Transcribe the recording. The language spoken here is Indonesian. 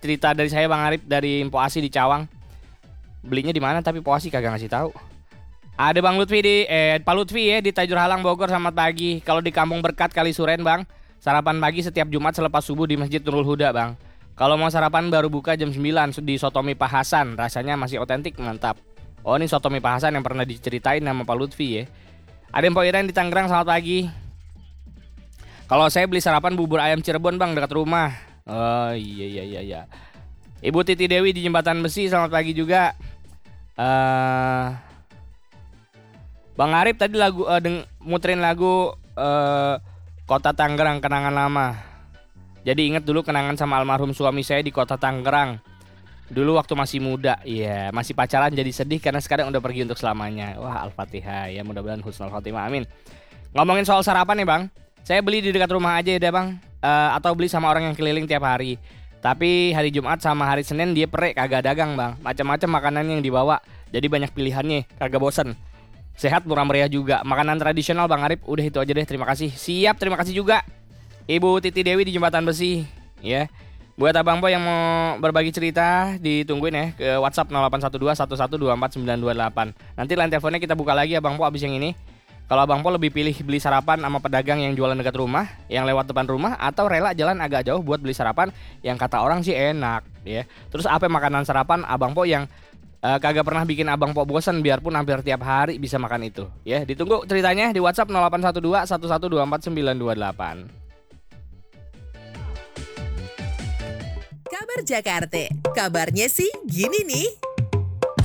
cerita dari saya Bang Arif dari Empo Asi di Cawang. Belinya di mana tapi Po Asi kagak ngasih tahu. Ada Bang Lutfi Pak Lutfi ya di Tajur Halang Bogor, selamat pagi. Kalau di Kampung Berkat Kalisuren Bang, sarapan pagi setiap Jumat selepas subuh di Masjid Nurul Huda Bang. Kalau mau sarapan baru buka jam 9 di Sotomi Pak Hasan, rasanya masih otentik, mantap. Oh ini Sotomi Pak Hasan yang pernah diceritain nama Pak Lutfi ya. Ada Mpok Iren di Tangerang, selamat pagi. Kalau saya beli sarapan bubur ayam Cirebon Bang, dekat rumah. Oh iya. Ibu Titi Dewi di Jembatan Besi, selamat pagi juga. Bang Arif tadi muterin lagu Kota Tangerang, kenangan lama. Jadi inget dulu kenangan sama almarhum suami saya di Kota Tangerang. Dulu waktu masih muda, iya masih pacaran jadi sedih karena sekarang udah pergi untuk selamanya. Wah Al-Fatihah ya, mudah-mudahan husnul khotimah, amin. Ngomongin soal sarapan nih Bang, saya beli di dekat rumah aja ya deh Bang, atau beli sama orang yang keliling tiap hari. Tapi hari Jumat sama hari Senin dia perek, kagak dagang Bang. Macam-macam makanan yang dibawa, jadi banyak pilihannya, kagak bosen. Sehat, murah meriah juga. Makanan tradisional Bang Arif. Udah itu aja deh, terima kasih. Siap, terima kasih juga Ibu Titi Dewi di Jembatan Besi ya. Buat Abang Po yang mau berbagi cerita, ditungguin ya ke WhatsApp 0812 1124 928. Nanti line teleponnya kita buka lagi Abang Po abis yang ini. Kalau Abang Po lebih pilih beli sarapan sama pedagang yang jualan dekat rumah, yang lewat depan rumah, atau rela jalan agak jauh buat beli sarapan yang kata orang sih enak ya. Terus apa makanan sarapan Abang Po yang kagak pernah bikin Abang Po bosan, biarpun hampir tiap hari bisa makan itu ya. Ditunggu ceritanya di WhatsApp 0812 1124 928. Kabar Jakarta, kabarnya sih gini nih.